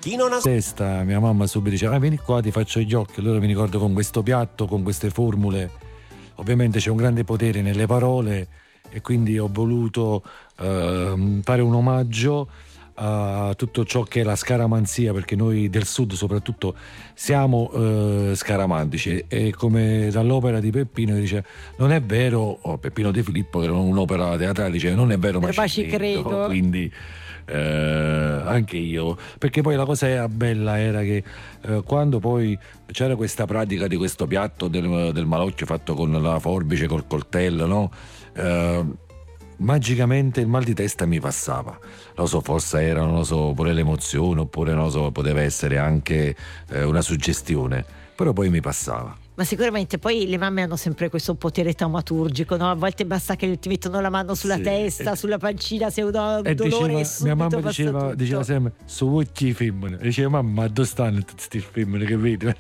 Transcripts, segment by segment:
Chi non ha testa, mia mamma subito diceva vieni qua, ti faccio gli occhi. Allora mi ricordo con questo piatto, con queste formule, ovviamente c'è un grande potere nelle parole e quindi ho voluto fare un omaggio a tutto ciò che è la scaramanzia, perché noi del sud soprattutto siamo scaramantici, e come dall'opera di Peppino dice non è vero, Peppino De Filippo, che era un'opera teatrale, dice non è vero ma ci credo. Quindi anche io, perché poi la cosa bella era che quando poi c'era questa pratica di questo piatto del malocchio fatto con la forbice, col coltello, no? Magicamente il mal di testa mi passava. Non so, forse era, non lo so, pure l'emozione, oppure non lo so, poteva essere anche una suggestione, però poi mi passava. Ma sicuramente poi le mamme hanno sempre questo potere taumaturgico, no? A volte basta che ti mettono la mano sulla testa, sulla pancina, se un dolore diceva, mia mamma diceva sempre su occhi femmine, diceva mamma dove stanno tutti questi femmine che vedi?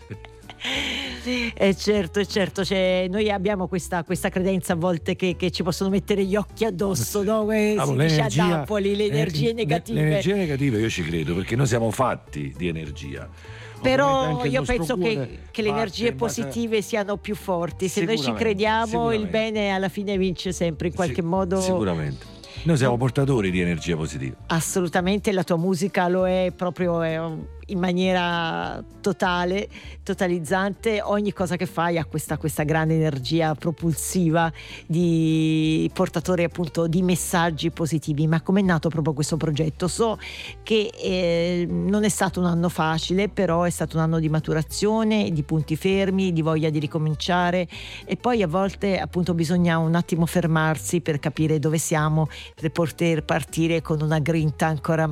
Certo, cioè, noi abbiamo questa credenza a volte che ci possono mettere gli occhi addosso, no? Si dice a Napoli, le energie negative. Le energie negative io ci credo, perché noi siamo fatti di energia. Però io penso che le energie positive siano più forti. Se noi ci crediamo, il bene alla fine vince sempre in qualche modo. Sicuramente. Noi siamo portatori di energia positiva. Assolutamente, la tua musica lo è proprio in maniera totalizzante. Ogni cosa che fai ha questa grande energia propulsiva di portatore appunto di messaggi positivi. Ma com'è nato proprio questo progetto? So che non è stato un anno facile, però è stato un anno di maturazione, di punti fermi, di voglia di ricominciare, e poi a volte appunto bisogna un attimo fermarsi per capire dove siamo, per poter partire con una grinta ancora